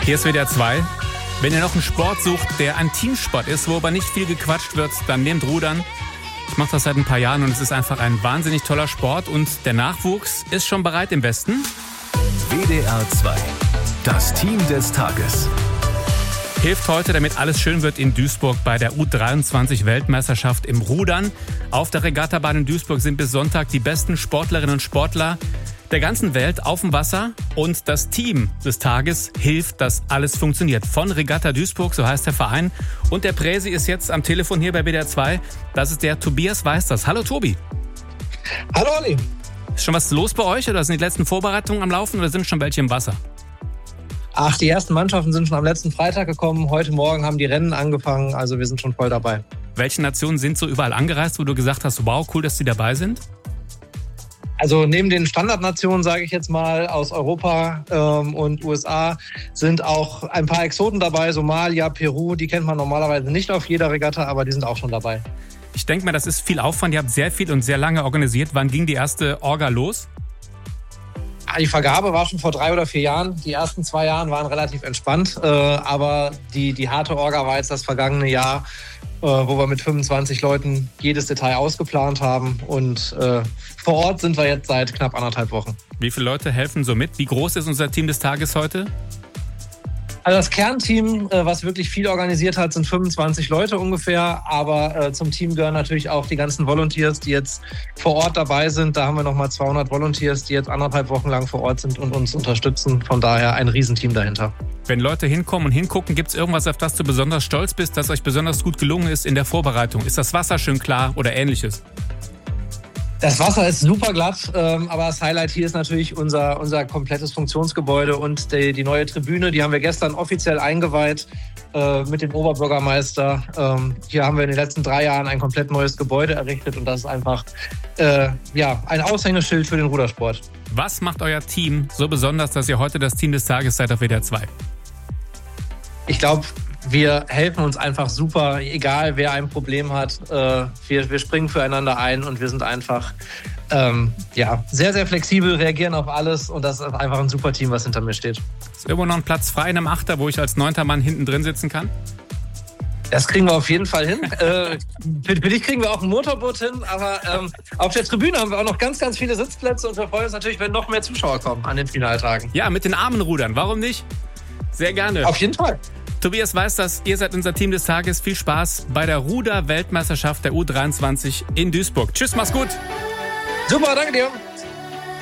Hier ist WDR 2. Wenn ihr noch einen Sport sucht, der ein Teamsport ist, wo aber nicht viel gequatscht wird, dann nehmt Rudern. Ich mache das seit ein paar Jahren und es ist einfach ein wahnsinnig toller Sport und der Nachwuchs ist schon bereit im Westen. WDR 2, das Team des Tages. Hilft heute, damit alles schön wird in Duisburg bei der U23-Weltmeisterschaft im Rudern. Auf der Regattabahn in Duisburg sind bis Sonntag die besten Sportlerinnen und Sportler der ganzen Welt auf dem Wasser. Und das Team des Tages hilft, dass alles funktioniert. Von Regatta Duisburg, so heißt der Verein. Und der Präsi ist jetzt am Telefon hier bei WDR 2. Das ist der Tobias Weisters. Hallo Tobi. Hallo Olli. Ist schon was los bei euch oder sind die letzten Vorbereitungen am Laufen oder sind schon welche im Wasser? Ach, die ersten Mannschaften sind schon am letzten Freitag gekommen. Heute Morgen haben die Rennen angefangen, also wir sind schon voll dabei. Welche Nationen sind so überall angereist, wo du gesagt hast, wow, cool, dass die dabei sind? Also neben den Standardnationen, sage ich jetzt mal, aus Europa und USA sind auch ein paar Exoten dabei, Somalia, Peru, die kennt man normalerweise nicht auf jeder Regatta, aber die sind auch schon dabei. Ich denke mal, das ist viel Aufwand, ihr habt sehr viel und sehr lange organisiert. Wann ging die erste Orga los? Die Vergabe war schon vor 3 oder 4 Jahren. Die ersten 2 Jahre waren relativ entspannt, aber die harte Orga war jetzt das vergangene Jahr, wo wir mit 25 Leuten jedes Detail ausgeplant haben. Und vor Ort sind wir jetzt seit knapp 1,5 Wochen. Wie viele Leute helfen so mit? Wie groß ist unser Team des Tages heute? Also das Kernteam, was wirklich viel organisiert hat, sind 25 Leute ungefähr. Aber zum Team gehören natürlich auch die ganzen Volunteers, die jetzt vor Ort dabei sind. Da haben wir nochmal 200 Volunteers, die jetzt 1,5 Wochen lang vor Ort sind und uns unterstützen. Von daher ein Riesenteam dahinter. Wenn Leute hinkommen und hingucken, gibt es irgendwas, auf das du besonders stolz bist, das euch besonders gut gelungen ist in der Vorbereitung? Ist das Wasser schön klar oder Ähnliches? Das Wasser ist super glatt, aber das Highlight hier ist natürlich unser komplettes Funktionsgebäude und die neue Tribüne. Die haben wir gestern offiziell eingeweiht mit dem Oberbürgermeister. Hier haben wir in den letzten 3 Jahren ein komplett neues Gebäude errichtet und das ist einfach ein Aushängeschild für den Rudersport. Was macht euer Team so besonders, dass ihr heute das Team des Tages seid auf WDR 2? Ich glaube, wir helfen uns einfach super, egal wer ein Problem hat. Wir springen füreinander ein und wir sind einfach sehr, sehr flexibel, reagieren auf alles und das ist einfach ein super Team, was hinter mir steht. Ist irgendwo noch ein Platz frei in einem Achter, wo ich als 9. Mann hinten drin sitzen kann? Das kriegen wir auf jeden Fall hin. Für dich kriegen wir auch ein Motorboot hin, aber auf der Tribüne haben wir auch noch ganz, ganz viele Sitzplätze und wir freuen uns natürlich, wenn noch mehr Zuschauer kommen an den Finaltagen. Ja, mit den Armen rudern, warum nicht? Sehr gerne. Auf jeden Fall. Tobias Weisters, ihr seid unser Team des Tages. Viel Spaß bei der Ruder-Weltmeisterschaft der U23 in Duisburg. Tschüss, mach's gut. Super, danke dir.